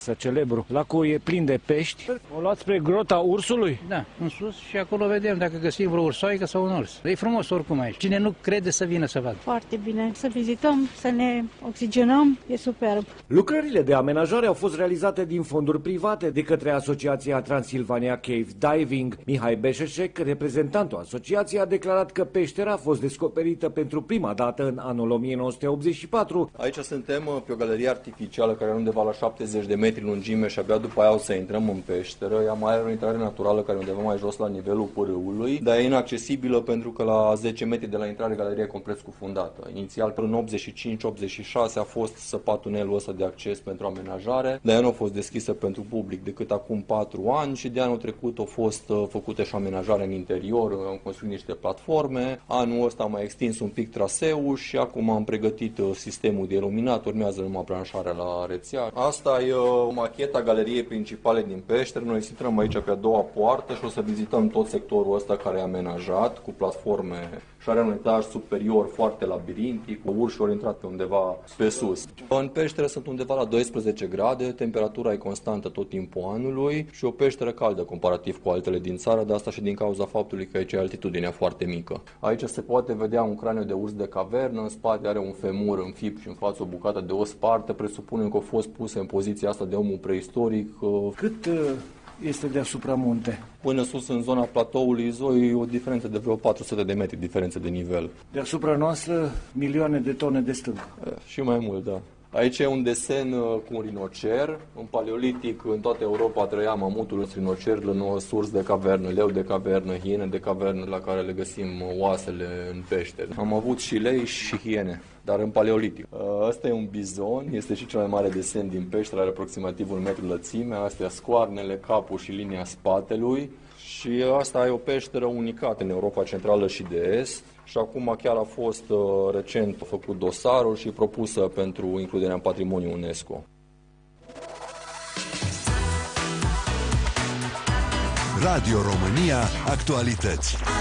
Să celebru. Lacul e plin de pești. O luați spre Grota Ursului? Da, în sus și acolo vedem dacă găsim vreo ursoaică sau un urs. E frumos oricum aici. Cine nu crede să vină să vadă. Foarte bine. Să vizităm, să ne oxigenăm. E superb. Lucrările de amenajare au fost realizate din fonduri private de către Asociația Transilvania Cave Diving. Mihai Beșeșec, reprezentantul asociației, a declarat că peștera a fost descoperită pentru prima dată în anul 1984. Aici suntem pe o galerie artificială care are undeva la 70 de metri lungime și abia după aia o să intrăm în peșteră. Ea mai are o intrare naturală care e undeva mai jos la nivelul pârâului, dar e inaccesibilă pentru că la 10 metri de la intrare galeria e complet scufundată. Inițial, până în 85-86 a fost săpat tunelul ăsta de acces pentru amenajare, dar ea nu a fost deschisă pentru public decât acum 4 ani și de anul trecut a fost făcută și amenajare în interior, am construit niște platforme. Anul ăsta am mai extins un pic traseul și acum am pregătit sistemul de iluminat, urmează numai branșarea la rețea. Asta e macheta galeriei principale din peșteră. Noi intrăm aici pe a doua poartă și o să vizităm tot sectorul ăsta care e amenajat cu platforme și are un etaj superior foarte labirintic, cu urși ori intrat pe undeva pe sus. În peșteră sunt undeva la 12 grade, temperatura e constantă tot timpul anului și o peșteră caldă comparativ cu altele din țară, dar asta și din cauza faptului că aici e altitudinea foarte mică. Aici se poate vedea un craniu de urs de cavernă, în spate are un femur înfipt și în față o bucată de os spartă, presupunem că a fost pusă în poziția asta de omul preistoric. Cât este deasupra munte? Până sus, în zona platoului Izoi, o diferență de vreo 400 de metri, diferență de nivel. Deasupra noastră, milioane de tone de stânc. Și mai mult, da. Aici e un desen cu un rinocer. În paleolitic, în toată Europa trăia mamutul, rinocer, lănosurs de cavernă, leu de cavernă, hiene de cavernă, la care le găsim oasele în peșteri. Am avut și lei și hiene, dar în paleolitic. Ăsta e un bizon, este și cel mai mare desen din peșteră, are aproximativ 1 metru lățime. Astea scoarnele, capul și linia spatelui. Și asta e o peșteră unicată în Europa Centrală și de Est. Și acum chiar a fost recent făcut dosarul și propusă pentru includerea în patrimoniul UNESCO. Radio România, actualități.